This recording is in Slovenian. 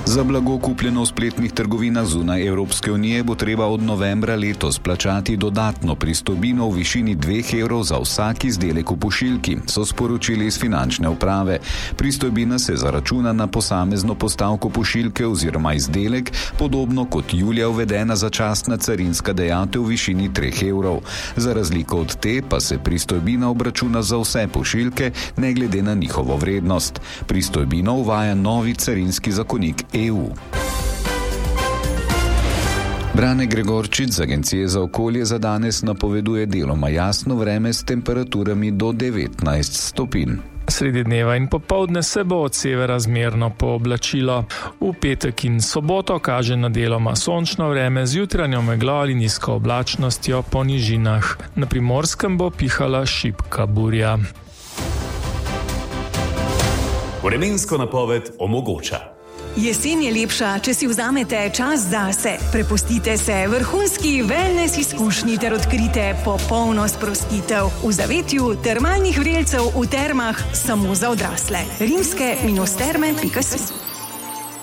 Za blago kupljeno v spletnih trgovinah zunaj Evropske unije bo treba od novembra letos plačati dodatno pristojbino v višini 2 evrov za vsak izdelek v pošiljki, so sporočili iz finančne uprave. Pristojbina se zaračuna na posamezno postavko pošiljke oziroma izdelek, podobno kot julija uvedena začasna carinska dajatev v višini 3 evrov. Za razliko od te pa se pristojbina obračuna za vse pošiljke, ne glede na njihovo vrednost. Pristojbino uvaja novi carinski zakonik EU. Brane Gregorčič z Agencije za okolje za danes napoveduje deloma jasno vreme s temperaturami do 19 stopinj. Sredi dneva in popoldne se bo od severa zmerno pooblačilo. V petek in soboto kaže na deloma sončno vreme z jutranjo meglo ali nizko oblačnostjo po nižinah. Na Primorskem bo pihala šibka burja. Vremensko napoved omogoča. Jesen je lepša, če si vzamete čas zase. Prepustite se vrhunski wellness izkušnji ter odkrite popolno sprostitev v zavetju termalnih vrelcev v termah samo za odrasle. rimske-terme.si